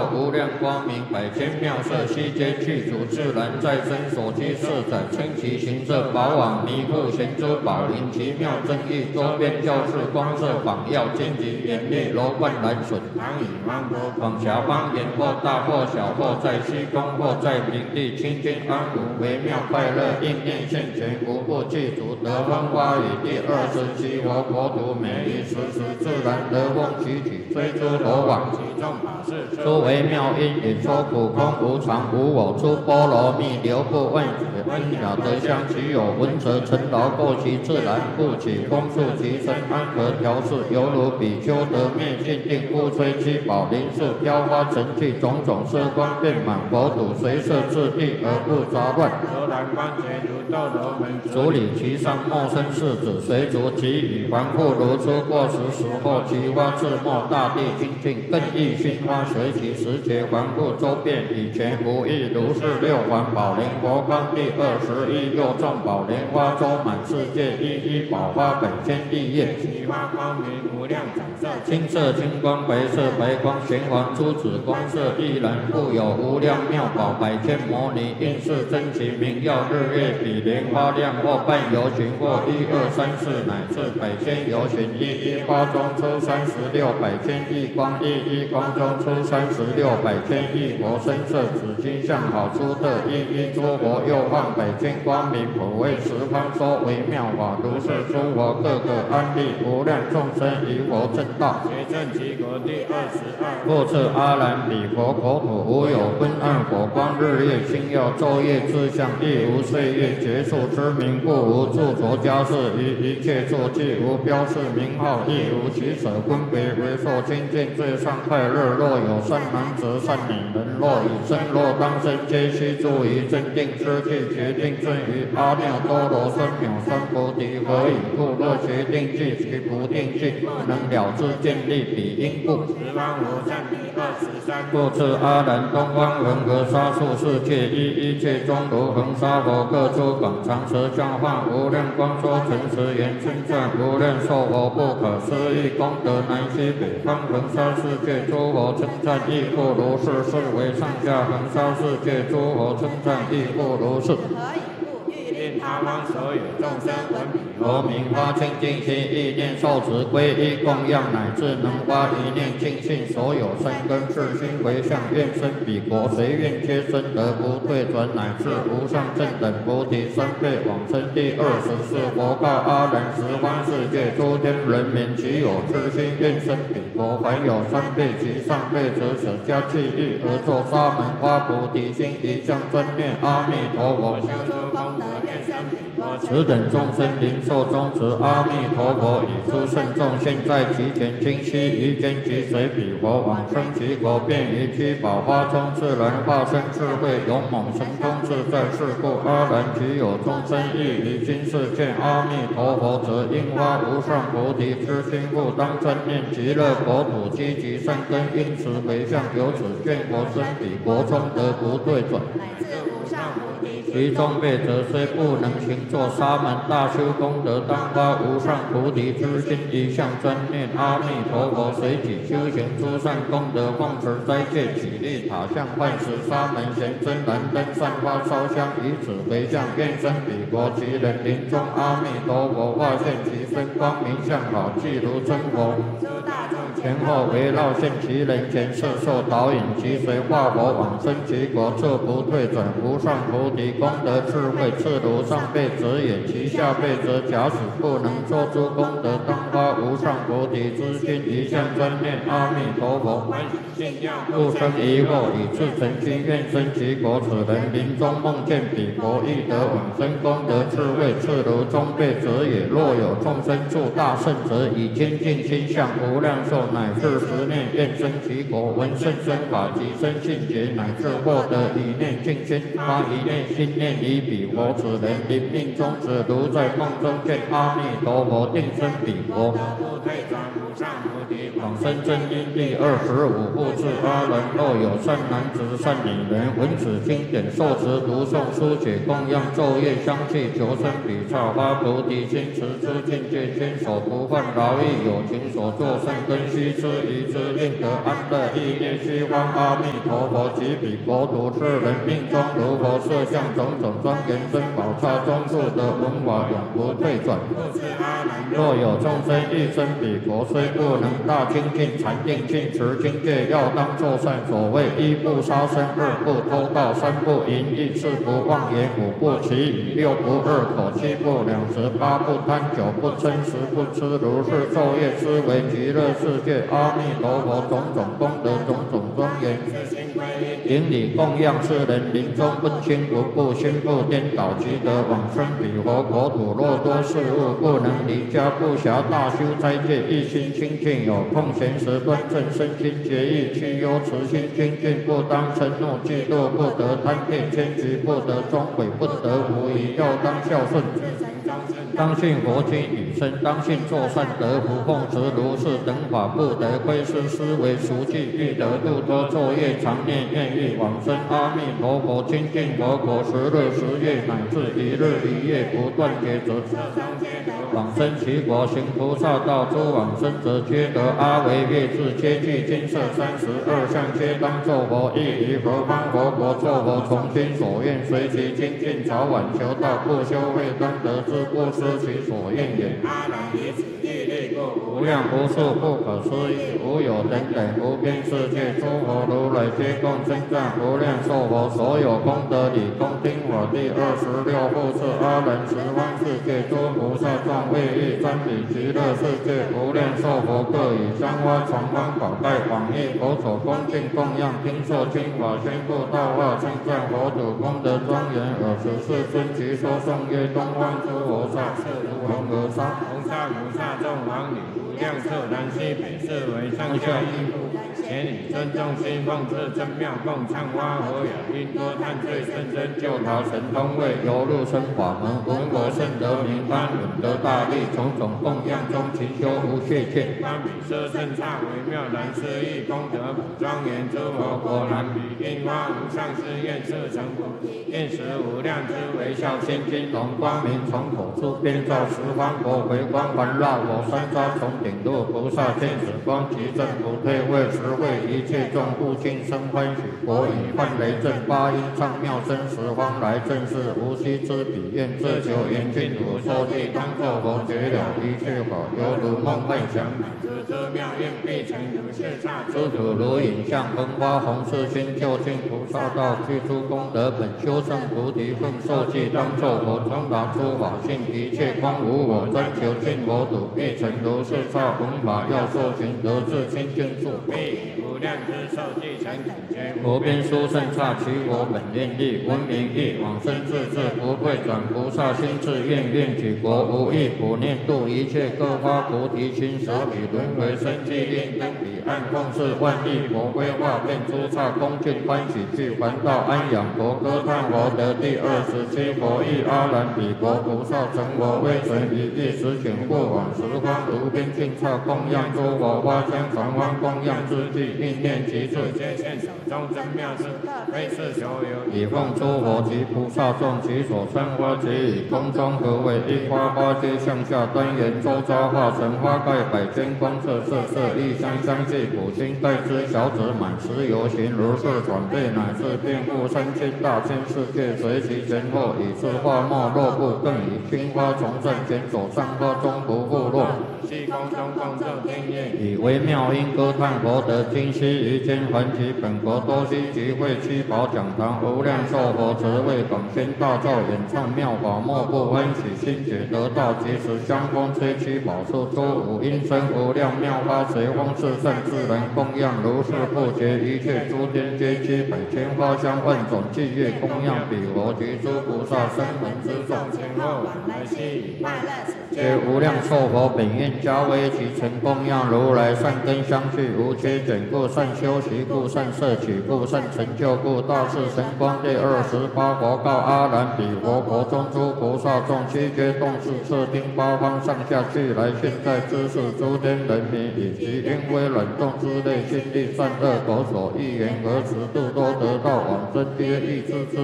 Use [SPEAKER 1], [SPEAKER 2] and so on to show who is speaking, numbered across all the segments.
[SPEAKER 1] 无量光明，百千妙色，悉皆具足，自然在身所居色载，称其形色，宝网弥覆，贤珠宝林，奇妙真意，周边教室，光色仿耀，见极严密，楼观蓝笋，唐以芒果，广狭方言，或大或小，或在虚空，或在平地，清净安稳，微妙快乐，应念现前，无不具足，得风花雨第27佛国土，每一时自然得风起起，虽诸罗网，其众法事，诸微妙因，引说苦空无常无我，出波罗蜜，流不问解，恩雅德相，其有闻则成劳，过其自然，故起风速其身，安和调适，犹如比丘得灭尽定，故吹七宝林树，飘花成趣，种种色光遍满佛土，随色自地而不杂乱。罗兰光觉如斗罗门，主理其上莫生世子，随逐其语，凡复如出过时后，其花自没，大地清净，更益熏花，随其时节，凡复周遍，以前无异，如是六环宝莲佛光第21又众宝莲花周满世界，一一宝花百千亿叶，其花光明无量彩色，青色青光，白色白光，玄黄珠子光色亦然，故有无量妙宝，百千摩尼应是真其明耀，日月比莲花亮，或半游巡，或1、2、3、4乃至百千游巡，一花中出36百千亿光，一光中出36百千亿佛身色，紫金相好出的，一诸佛又放百千光明，普为十方说微妙法，如是诸佛各个安立，无量众生于佛正道，学正其国第22复次阿兰彼佛国土，无有昏暗火光，日月星耀，昼夜自相，亦无岁月结束之名，故无著着家事，于一切处既无标示名号，亦无取舍分别，为受清净最上快乐。若有善男子善女人，若以身若当身，皆须住于真定之地，决定正于阿耨多罗三藐三菩提。何以故？若决定句，其不定句，不能了知见立彼因故。十方无上第23复次阿兰东方恒河沙数世界，一切中如恒沙佛，各诸广长舌相化，无量光说诚实言，称赞无量寿佛不可思议功德，南西北方恒沙世界诸佛称赞亦复如是，是为上下恒沙世界诸佛称赞亦复如是。他方所有众生闻彼佛名，发清净心，意念受持皈依供养，乃至能发一念净信，所有生根世心回向，愿生彼国，随愿皆生得不退转，乃至无上正等菩提三辈往生第24佛告阿兰，十方世界诸天人民，其有痴心愿生彼国，凡有3辈及上辈者，舍家弃义而作沙门花菩提心，一向专念阿弥陀佛，修诸功德，愿生彼国。此等众生灵寿中持阿弥陀佛，以诸圣众现在其前，清晰于间即随彼佛往生其国，便于七宝花中自然化身智慧，勇猛神通自在。是故阿兰其有众生亦于今世见阿弥陀佛者，应发无上菩提之心，故当专念极乐国土，积极善根，因此回向，由此愿佛生彼国中得不退转。其中辈者虽不能行作沙门大修功德，当发无上菩提之心，一向专念阿弥陀佛，随己修行诸善功德，奉持斋戒，起立塔像，幻时沙门贤真燃灯，散花烧香，以此回向，愿生彼国。其人临终，阿弥陀佛化现其身，光明相好，即如真佛。前后围绕现其人前，摄受导引，其随化佛往生其国，彻不退转，无上菩提功德智慧，次如上辈者也。其下辈者，假使不能做诸功德，当发无上菩提之心，一向专念阿弥陀佛，不生疑惑，以至诚心愿生其国。此人临终梦见彼国，亦得往生功德智慧，次如中辈者也。若有众生住大圣者，以清净心向无量寿，乃至10念愿生其国，闻甚深法及深信解，乃至获得一念净心，发他一念心念已彼佛，此人临命终止，如在梦中见阿弥陀佛，定身彼佛。往生正因第25复次阿人，若有善男子善女人，闻此经典，受持读诵书写供养昼夜相继，求生彼刹，发菩提心，持之境界，坚守不犯劳役，有情所作善根须知，宜之令得安乐，意念虚幻阿弥陀佛，及彼国土世人命中如佛设相，种种庄严珍宝刹中速得闻法，永不退转。若有众生欲生彼国，虽不能大精进禅定尽持经戒，要当作善所谓：一不杀生，二不偷盗，三不淫逸，四不妄言，五不绮语，六不二口，七不两舌，八不贪，九不嗔，十不痴。如是昼夜思维极乐世界阿弥陀佛种种功德，种种庄严，顶礼供养世人，临终问心不怖，心不颠倒，即得往生彼佛国土。若多事物不能离家，不暇大修斋戒，一心清净，有空闲时端正身心节义，去忧慈心精进，不当嗔怒嫉妒，不得贪恋迁居，不得终悔，不得无疑，要当孝顺。当信佛经语声，当信作善得福，奉持如是等法，不得窥视思维熟记，欲得度脱昼夜常念愿欲往生阿弥陀佛清净佛国，10日10夜乃至1日1夜不断皆得往生其国，行菩萨道，诸往生者皆得阿惟越致，皆具金色32相，皆当作佛，亦于何方佛国作佛，从心所愿，随其精进，早晚求道，不修慧当得之，不失其所愿也。无量无数不可思议，无有等等无边世界，诸佛如来皆共称赞无量寿佛，所有功德理恭听我第26复次阿人，十方世界诸菩萨众为欲瞻礼极乐世界无量寿佛，各以香花传方宝盖往诣佛所恭敬供养，听受经法宣布道化，称赞佛祖功德庄严，尔时世尊即说颂曰：东方诸菩萨是如恒河沙，菩萨众王女无量寿南西北，是为上下一部，前以尊重心奉至真妙共唱花和雅音歌叹最甚深救他神通位，游入生法门，闻我甚得名堪，闻得大利，种种供养中勤修无懈欠，观彼舍甚刹微妙难思议，功德普庄严，诸佛果然彼樱花无上誓愿是成佛，愿识无量之微笑心经，龙光明从口出，遍照十方国，回光环绕我三匝，从顶入菩萨天使光，其正不退，为实为一切众不尽生欢喜，国以梵雷震八音唱妙声，十方来正是无息之彼愿，自求严净土说地，当作佛觉了一切法，犹如梦幻想，知妙愿必成如是刹，诸土如影像，恒花红世心，究竟菩萨道，具诸功德本，修正菩提分，受记当作佛，传达诸法性，一切光无我，专求尽佛土，必成如是刹，闻法要受行，得至清净处，必无量之寿继承等觉，无边殊胜刹，其我本愿力，闻名义往生自治，不退转菩萨心志，愿愿举国无异苦念度一切，各发菩提心，舍彼轮回生机，令登彼岸，奉事万亿佛规划，遍诸刹恭敬欢喜，具还道安养佛，歌叹佛得第27佛意，阿难彼国菩萨成佛，威神一意实请过往十方无边尽刹，供养诸佛花香传方供养之际，意念即至，皆现手中真妙事，非是所有，以奉诸佛及菩萨众，其所参花皆以空中合为一花，花皆向下端严，周遭化成花盖百千光色，色色异香相继，普心盖之小指满十游行，如是转变，乃至遍覆3000大千世界，随其前后，以是花末落布，更以青花从正前走上花中不复落，细空中共振听乐，以微妙音歌叹佛得今昔于间，还其本国多悉集会七宝讲堂，无量寿佛慈为广宣大造，演唱妙法，莫不欢喜心解得道，即时香风吹七宝树，诸五音声无量妙法，随风四圣自然供养，如是不绝，一切诸天皆具百千花香万种伎乐供养彼佛及诸菩萨声闻之众，前后往来悉以快乐，皆无量寿佛本愿念加为其成供养如来善根相续无缺卷故善修习故善摄取故善成就故大士神光第28佛告阿难彼佛中诸菩萨众七觉动识测听八方上下去来现在知识诸天人民以及因为冷冻之类心力善恶口所欲言而持度多得道往生皆亦知之。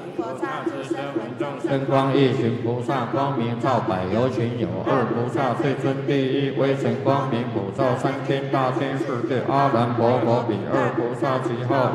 [SPEAKER 1] 真光一行菩萨光明照百有情有二菩萨最尊第一微尘光明普照3000大千世界阿难佛比二菩萨其号